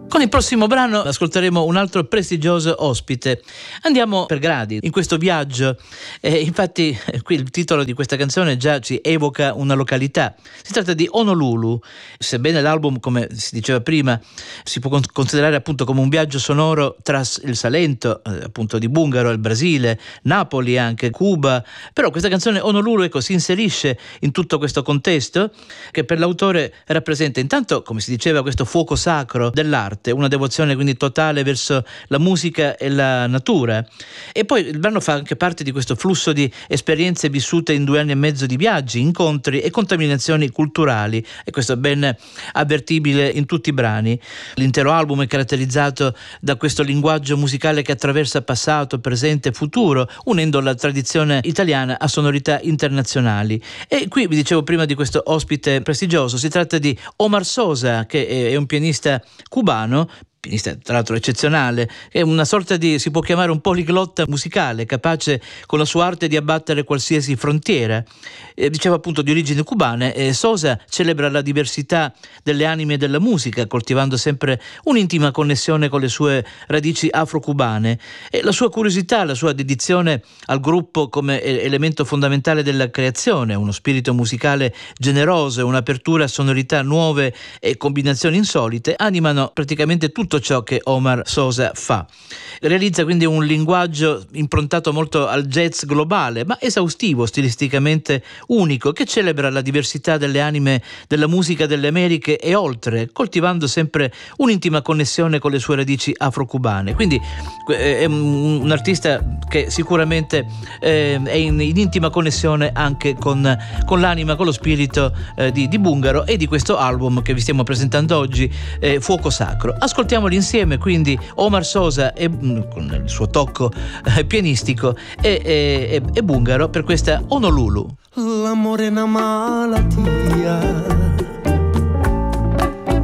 Con il prossimo brano ascolteremo un altro prestigioso ospite. Andiamo per gradi in questo viaggio. Infatti qui il titolo di questa canzone già ci evoca una località. Si tratta di Honolulu. Sebbene l'album, come si diceva prima, si può considerare appunto come un viaggio sonoro tra il Salento, appunto di Bungaro, il Brasile, Napoli anche, Cuba, però questa canzone Honolulu si inserisce in tutto questo contesto che per l'autore rappresenta intanto, come si diceva, questo fuoco sacro dell'arte, una devozione quindi totale verso la musica e la natura. E poi il brano fa anche parte di questo flusso di esperienze vissute in 2 anni e mezzo di viaggi, incontri e contaminazioni culturali, e questo è ben avvertibile in tutti i brani. L'intero album è caratterizzato da questo linguaggio musicale che attraversa passato, presente e futuro, unendo la tradizione italiana a sonorità internazionali. E qui vi dicevo prima di questo ospite prestigioso, si tratta di Omar Sosa, che è un pianista cubano, pianista tra l'altro eccezionale, è una sorta di, si può chiamare un poliglotta musicale, capace con la sua arte di abbattere qualsiasi frontiera. Dicevo appunto di origini cubane, Sosa celebra la diversità delle anime della musica, coltivando sempre un'intima connessione con le sue radici afro-cubane, e la sua curiosità, la sua dedizione al gruppo come elemento fondamentale della creazione, uno spirito musicale generoso e un'apertura a sonorità nuove e combinazioni insolite animano praticamente tutto ciò che Omar Sosa fa. Realizza quindi un linguaggio improntato molto al jazz globale, ma esaustivo, stilisticamente unico, che celebra la diversità delle anime della musica delle Americhe e oltre, coltivando sempre un'intima connessione con le sue radici afro-cubane. Quindi è un artista che sicuramente è in intima connessione anche con l'anima, con lo spirito di Bungaro e di questo album che vi stiamo presentando oggi, Fuoco Sacro. Ascoltiamoli insieme, quindi Omar Sosa con il suo tocco pianistico e Bungaro per questa Honolulu. L'amore è una malattia